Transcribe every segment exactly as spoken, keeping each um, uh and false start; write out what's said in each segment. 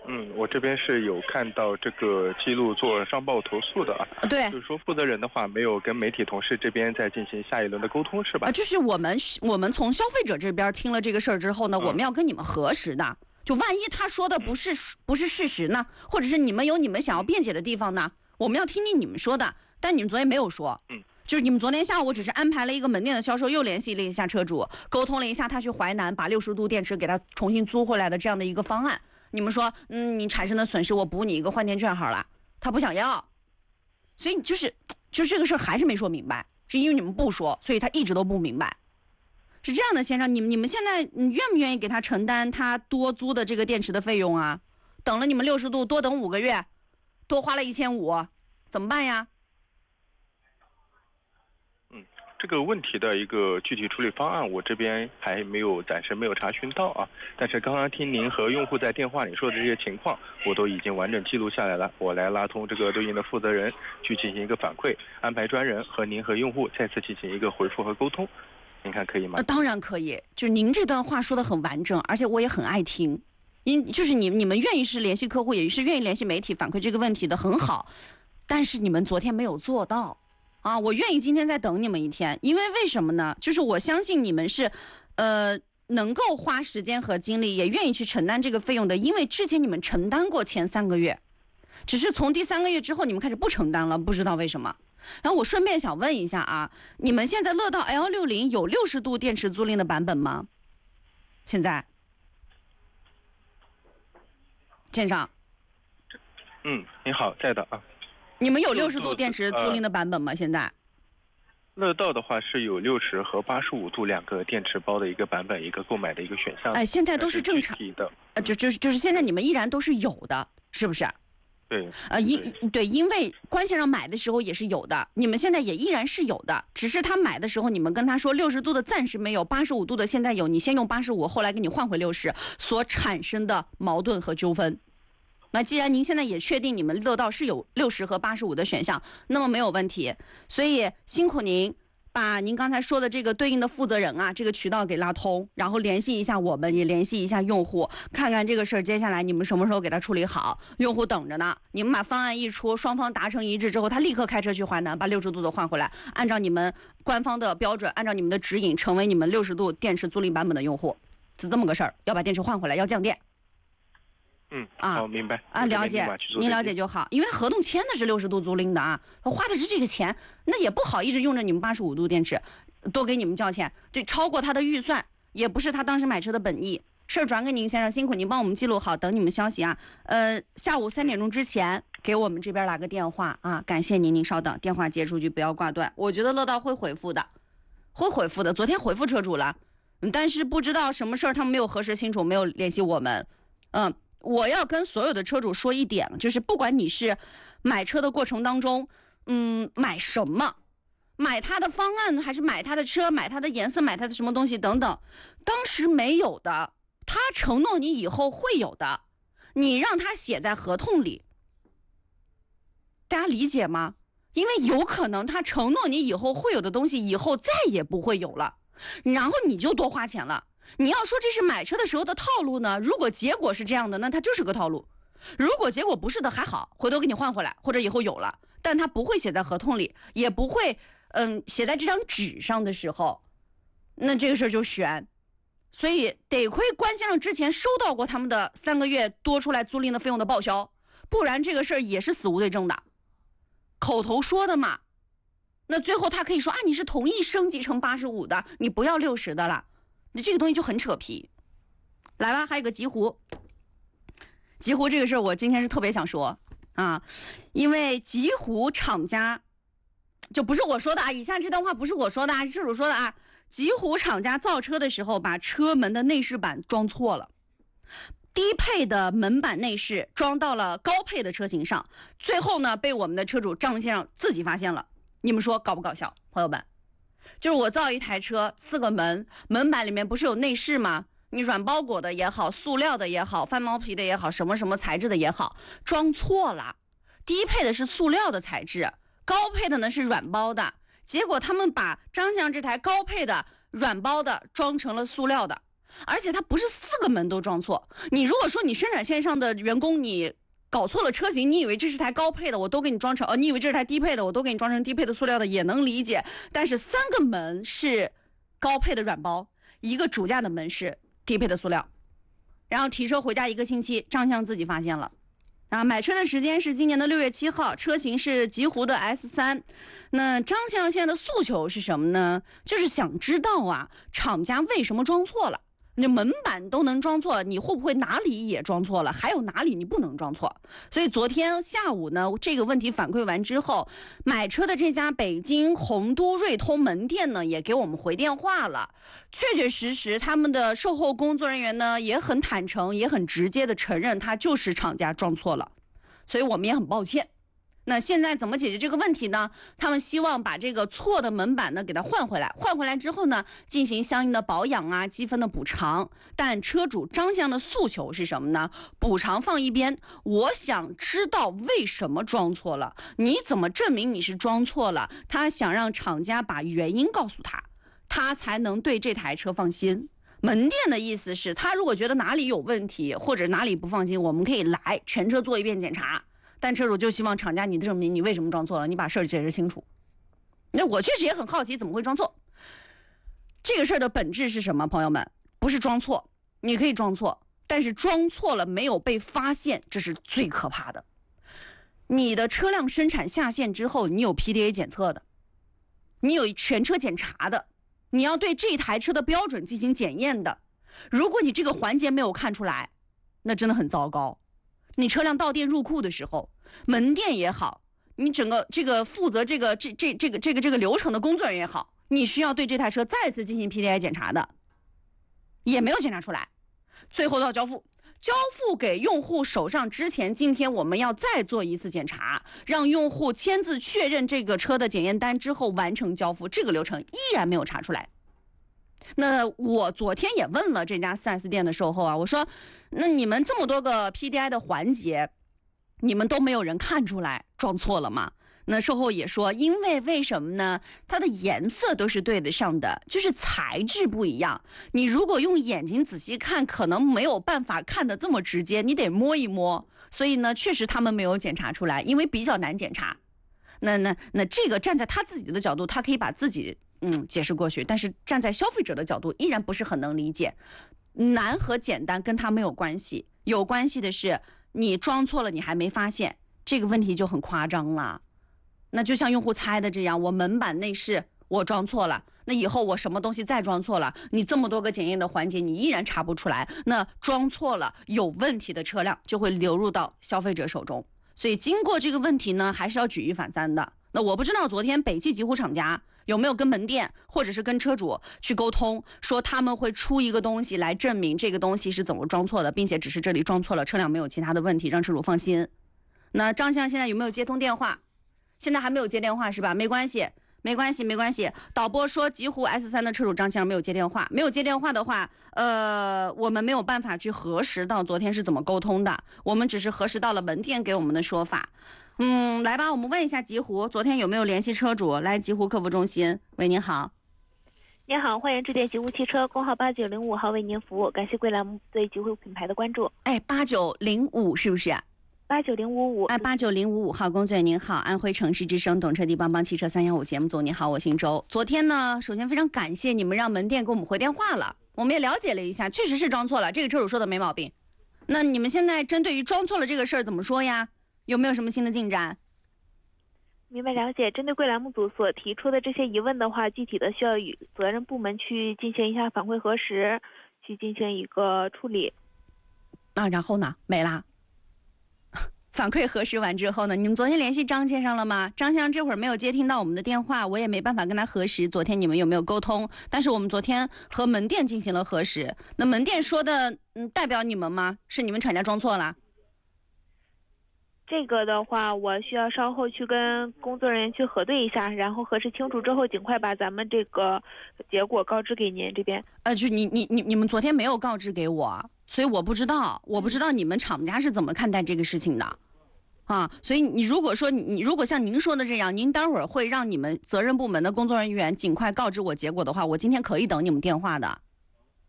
嗯，我这边是有看到这个记录做上报投诉的啊。 对， 就是说负责人的话没有跟媒体同事这边再进行下一轮的沟通，是吧？ 啊，就是我们我们从消费者这边听了这个事儿之后呢， 嗯、 我们要跟你们核实的。就万一他说的不是、嗯、不是事实呢，或者是你们有你们想要辩解的地方呢，我们要听听你们说的。但你们昨天没有说， 嗯， 就是你们昨天下午只是安排了一个门店的销售，又联系了一下车主，沟通了一下他去淮南把六十度电池给他重新租回来的这样的一个方案。你们说，嗯，你产生的损失我补你一个换电券好了，他不想要，所以就是就是这个事儿还是没说明白，是因为你们不说，所以他一直都不明白。是这样的，先生，你们你们现在你愿不愿意给他承担他多租的这个电池的费用啊？等了你们六十度多等五个月，多花了一千五，怎么办呀？ 嗯，这个问题的一个具体处理方案，我这边还没有暂时没有查询到啊。但是刚刚听您和用户在电话里说的这些情况，我都已经完整记录下来了。我来拉通这个对应的负责人去进行一个反馈，安排专人和您和用户再次进行一个回复和沟通。您看可以吗？ 呃，当然可以。就是您这段话说的很完整，而且我也很爱听。因就是你你们愿意是联系客户，也是愿意联系媒体反馈这个问题的，很好。但是你们昨天没有做到啊！我愿意今天再等你们一天，因为为什么呢？就是我相信你们是，呃，能够花时间和精力，也愿意去承担这个费用的，因为之前你们承担过前三个月，只是从第三个月之后你们开始不承担了，不知道为什么。然后我顺便想问一下啊，你们现在乐道 L 六十 有六十度电池租赁的版本吗？现在，先生。 嗯，你好，在的啊。 你们有六十度电池租赁的版本吗？现在？ 乐道的话是有六十和八十五度两个电池包的一个版本，一个购买的一个选项。 哎，现在都是正常的， 呃，就就是就是现在你们依然都是有的，是不是？ 对， 呃，因对，因为关先生买的时候也是有的，你们现在也依然是有的，只是他买的时候你们跟他说六十度的暂时没有，八十五度的现在有，你先用八十五，后来给你换回六十，所产生的矛盾和纠纷。那既然您现在也确定你们乐道是有六十和八十五的选项，那么没有问题，所以辛苦您把您刚才说的这个对应的负责人啊，这个渠道给拉通，然后联系一下我们，也联系一下用户，看看这个事儿接下来你们什么时候给他处理好。用户等着呢，你们把方案一出，双方达成一致之后，他立刻开车去淮南把六十度的换回来，按照你们官方的标准，按照你们的指引，成为你们六十度电池租赁版本的用户，是这么个事儿。要把电池换回来，要降电。 嗯啊，好，明白啊，了解，您了解就好，因为他合同签的是六十度租赁的啊，他花的是这个钱，那也不好一直用着你们八十五度电池，多给你们交钱，这超过他的预算，也不是他当时买车的本意。事儿转给您先生，辛苦您帮我们记录好，等你们消息啊。呃，下午三点钟之前给我们这边来个电话啊，感谢您，您稍等，电话接出去不要挂断。我觉得乐道会回复的，会回复的，昨天回复车主了，但是不知道什么事儿他们没有核实清楚，没有联系我们，嗯。我要跟所有的车主说一点，就是不管你是买车的过程当中，嗯，买什么，买他的方案还是买他的车，买他的颜色，买他的什么东西等等，当时没有的，他承诺你以后会有的，你让他写在合同里，大家理解吗？因为有可能他承诺你以后会有的东西，以后再也不会有了，然后你就多花钱了。你要说这是买车的时候的套路呢？如果结果是这样的，那它就是个套路；如果结果不是的，还好，回头给你换回来，或者以后有了，但它不会写在合同里，也不会，嗯，写在这张纸上的时候，那这个事儿就悬。所以得亏关先生之前收到过他们的三个月多出来租赁的费用的报销，不然这个事儿也是死无对证的，口头说的嘛。那最后他可以说啊，你是同意升级成八十五的，你不要六十的了。你这个东西就很扯皮。来吧，还有个极狐，极狐这个事儿我今天是特别想说啊，因为极狐厂家就不是我说的啊，以下这段话不是我说的啊，是车主说的啊。极狐厂家造车的时候把车门的内饰板装错了，低配的门板内饰装到了高配的车型上，最后呢被我们的车主张先生自己发现了。你们说搞不搞笑，朋友们？就是我造一台车，四个门，门板里面不是有内饰吗？你软包裹的也好，塑料的也好，翻毛皮的也好，什么什么材质的也好，装错了。低配的是塑料的材质，高配的呢是软包的。结果他们把张翔这台高配的软包的装成了塑料的， 而且它不是四个门都装错。你如果说你生产线上的员工你搞错了车型，你以为这是台高配的，我都给你装成呃，你以为这是台低配的，我都给你装成低配的塑料的，也能理解。但是三个门是高配的软包，一个主驾的门是低配的塑料，然后提车回家一个星期，张相自己发现了。啊，买车的时间是今年的六月七号，车型是极狐的 S 三。那张相现在的诉求是什么呢？就是想知道啊，厂家为什么装错了？你门板都能装错，你会不会哪里也装错了？还有哪里你不能装错？所以昨天下午呢，这个问题反馈完之后，买车的这家北京宏都瑞通门店呢，也给我们回电话了。确确实实，他们的售后工作人员呢，也很坦诚，也很直接的承认，他就是厂家装错了。所以我们也很抱歉。那现在怎么解决这个问题呢？他们希望把这个错的门板呢给它换回来，换回来之后呢，进行相应的保养啊、积分的补偿。但车主张相的诉求是什么呢？补偿放一边，我想知道为什么装错了，你怎么证明你是装错了？他想让厂家把原因告诉他，他才能对这台车放心。门店的意思是，他如果觉得哪里有问题或者哪里不放心，我们可以来全车做一遍检查。但车主就希望厂家你证明你为什么装错了，你把事儿解释清楚。那我确实也很好奇怎么会装错。这个事儿的本质是什么？朋友们，不是装错，你可以装错，但是装错了没有被发现，这是最可怕的。你的车辆生产下线之后，你有 P D A 检测的，你有全车检查的，你要对这台车的标准进行检验的。如果你这个环节没有看出来，那真的很糟糕。你车辆到店入库的时候，门店也好，你整个这个负责这个这这这个这个这个流程的工作人员也好，你需要对这台车再次进行 P D I 检查的，也没有检查出来，最后到交付，交付给用户手上之前，今天我们要再做一次检查，让用户签字确认这个车的检验单之后完成交付，这个流程依然没有查出来。那我昨天也问了这家 四 S 店的售后啊，我说那你们这么多个 P D I 的环节，你们都没有人看出来装错了吗？那售后也说，因为为什么呢？它的颜色都是对得上的，就是材质不一样。你如果用眼睛仔细看，可能没有办法看得这么直接，你得摸一摸。所以呢，确实他们没有检查出来，因为比较难检查。那那那这个站在他自己的角度，他可以把自己嗯解释过去，但是站在消费者的角度，依然不是很能理解。难和简单跟他没有关系，有关系的是你装错了，你还没发现，这个问题就很夸张了。那就像用户猜的这样，我门板内饰我装错了，那以后我什么东西再装错了，你这么多个检验的环节你依然查不出来，那装错了有问题的车辆就会流入到消费者手中。所以经过这个问题呢，还是要举一反三的。那我不知道昨天北汽极狐厂家有没有跟门店或者是跟车主去沟通，说他们会出一个东西来证明这个东西是怎么装错的，并且只是这里装错了，车辆没有其他的问题，让车主放心。那张先生现在有没有接通电话？现在还没有接电话是吧？没关系没关系没关系。导播说极狐 S 三 的车主张先生没有接电话，没有接电话的话，呃，我们没有办法去核实到昨天是怎么沟通的，我们只是核实到了门店给我们的说法。嗯，来吧，我们问一下极狐，昨天有没有联系车主？来，极狐客服中心，喂，您好。 您好，欢迎致电极狐汽车，工号八九零五号为您服务，感谢贵栏目对极狐品牌的关注。 哎，八九零五是不是？ 八九零五五， 哎，八九零五五号工作人员您好，安徽城市之声懂车帝帮帮汽车三幺五节目组您好，我姓周。昨天呢，首先非常感谢你们让门店给我们回电话了，我们也了解了一下，确实是装错了，这个车主说的没毛病。那你们现在针对于装错了这个事儿怎么说呀？有没有什么新的进展？ 明白了解。针对贵栏目组所提出的这些疑问的话，具体的需要与责任部门去进行一下反馈核实，去进行一个处理。 啊，然后呢？没啦。反馈核实完之后呢，你们昨天联系张先生了吗？张先生这会儿没有接听到我们的电话，我也没办法跟他核实昨天你们有没有沟通，但是我们昨天和门店进行了核实。那门店说的嗯代表你们吗？是你们厂家装错了？ 这个的话，我需要稍后去跟工作人员去核对一下，然后核实清楚之后，尽快把咱们这个结果告知给您这边。 呃，就你你你你们昨天没有告知给我，所以我不知道，我不知道你们厂家是怎么看待这个事情的，啊，所以你如果说你你如果像您说的这样，您待会儿会让你们责任部门的工作人员尽快告知我结果的话，我今天可以等你们电话的。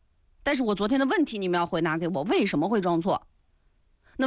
但是我昨天的问题你们要回答给我，为什么会装错？